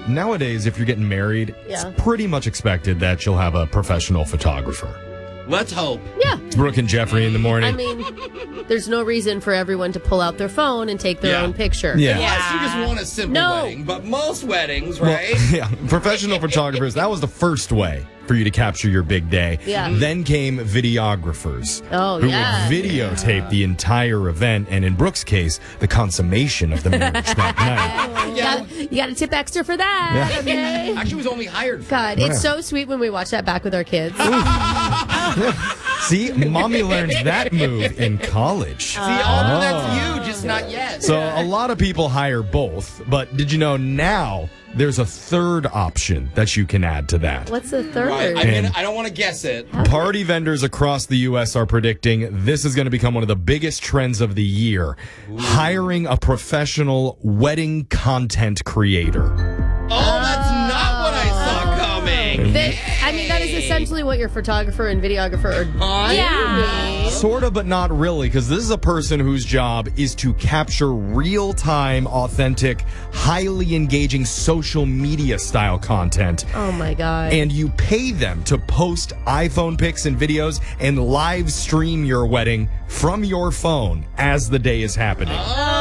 nowadays, if you're getting married, it's pretty much expected that you'll have a professional photographer. Let's hope. Yeah. Brooke and Jeffrey in the morning. I mean, there's no reason for everyone to pull out their phone and take their own picture. Yeah. Unless you just want a simple wedding. But most weddings, right? Well, professional photographers, that was the first way for you to capture your big day. Yeah. Then came videographers who would videotape the entire event, and in Brooke's case, the consummation of the marriage that night. You got to tip extra for that. Yeah. Okay? Actually, was only hired for God, it's so sweet when we watch that back with our kids. See, mommy learned that move in college. See, Alden, that's you, just not yet. So a lot of people hire both, but did you know now there's a third option that you can add to that? What's the third? Right. I don't want to guess it. Party vendors across the U.S. are predicting this is going to become one of the biggest trends of the year. Hiring a professional wedding content creator. Oh, that's not what I saw coming. That is essentially what your photographer and videographer are doing. Yeah. Sort of, but not really, because this is a person whose job is to capture real-time, authentic, highly engaging social media style content. Oh, my God. And you pay them to post iPhone pics and videos and live stream your wedding from your phone as the day is happening.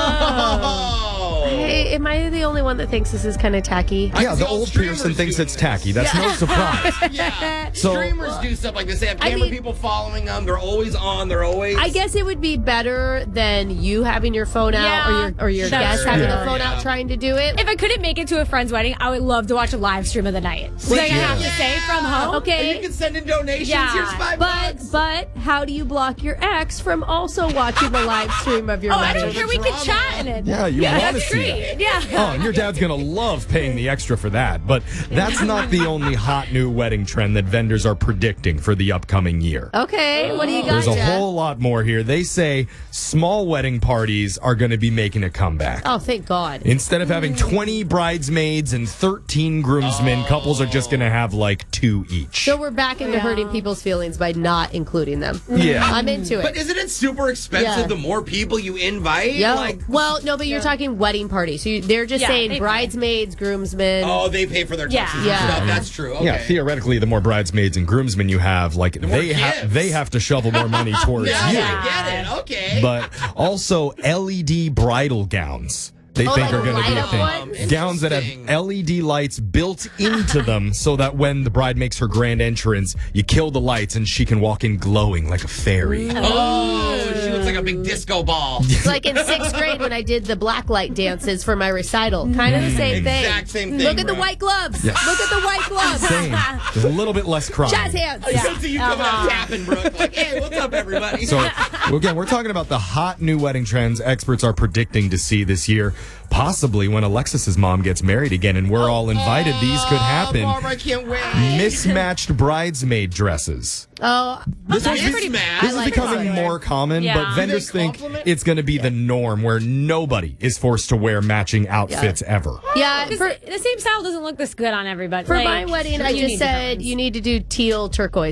Hey, am I the only one that thinks this is kind of tacky? Yeah, the old Pearson thinks it's tacky. That's no surprise. Yeah. So, streamers do stuff like this. They have camera people following them. They're always on. They're always... I guess it would be better than you having your phone out or your guest having the phone out trying to do it. If I couldn't make it to a friend's wedding, I would love to watch a live stream of the night. Like I have to say from home. Okay. And you can send in donations. Yeah. Here's $5. But how do you block your ex from also watching the live stream of your wedding? I'm sure we could chat in it. yeah, you want to That's see great. it. Yeah. Oh, and your dad's going to love paying the extra for that. But that's not the only hot new wedding trend that vendors are predicting for the upcoming year. Okay, what do you got, There's a Jeff? whole lot more here. They say small wedding parties are going to be making a comeback. Oh, thank God. Instead of having 20 bridesmaids and 13 groomsmen, couples are just going to have like 2 each. So we're back into hurting people's feelings by not including them. Yeah. I'm into it. But isn't it super expensive the more people you invite? Yeah. Like, well, no, but you're talking wedding party. So they're just saying bridesmaids, groomsmen. oh, they pay for their tuxes and Yeah. stuff. That's true. Okay. Yeah, theoretically, the more bridesmaids and groomsmen you have, like more they gifts. have to shovel more money towards Yeah, you. I get it. Okay. But also LED bridal gowns. They think like are going to be a light-up thing. ones? Gowns that have LED lights built into them so that when the bride makes her grand entrance, you kill the lights and she can walk in glowing like a fairy. Oh, she looks like a big disco ball. It's like in 6th grade when I did the blacklight dances for my recital. Kind of the same thing. Exact same thing. Look at the Brooke. white gloves. Yes. Look at the white gloves. Same. There's a little bit less crime. Jazz hands. I still see you coming out tapping, Brooke. Like, hey, what's up, everybody? So, again, we're talking about the hot new wedding trends experts are predicting to see this year. Possibly when Alexis's mom gets married again and we're all invited, these could happen. Barbara, I can't wait. Mismatched bridesmaid dresses. Oh, This That's is, pretty mad. this is like becoming it. more common, Yeah. but vendors Do they think compliment? it's going to be the norm where nobody is forced to wear matching outfits ever. yeah. Because the same style doesn't look this good on everybody. For Like, my wedding, I you just need said different you need to do teal turquoise.